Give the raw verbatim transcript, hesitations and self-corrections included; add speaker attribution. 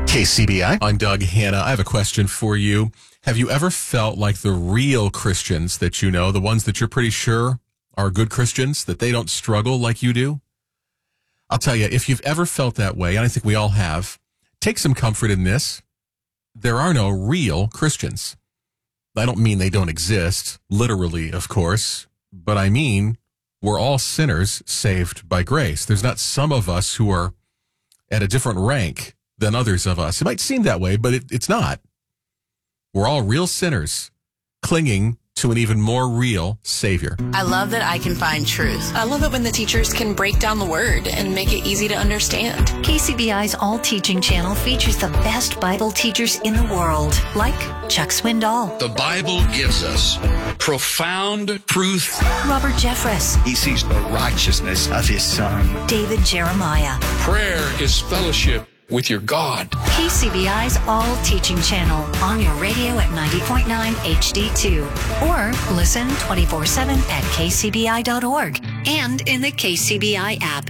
Speaker 1: K C B I.
Speaker 2: I'm Doug Hanna. I have a question for you. Have you ever felt like the real Christians that you know, the ones that you're pretty sure are good Christians, that they don't struggle like you do? I'll tell you, if you've ever felt that way, and I think we all have, take some comfort in this. There are no real Christians. I don't mean they don't exist, literally, of course, but I mean we're all sinners saved by grace. There's not some of us who are at a different rank than others of us. It might seem that way, but it, it's not. We're all real sinners clinging to an even more real Savior.
Speaker 3: I love that I can find truth.
Speaker 4: I love it when the teachers can break down the Word and make it easy to understand.
Speaker 5: K C B I's All Teaching channel features the best Bible teachers in the world, like Chuck Swindoll.
Speaker 6: The Bible gives us profound truth.
Speaker 5: Robert Jeffress.
Speaker 7: He sees the righteousness of his Son.
Speaker 5: David Jeremiah.
Speaker 6: Prayer is fellowship with your God.
Speaker 5: K C B I's All Teaching channel on your radio at ninety point nine H D two. Or listen twenty-four seven at K C B I dot org and in the K C B I app.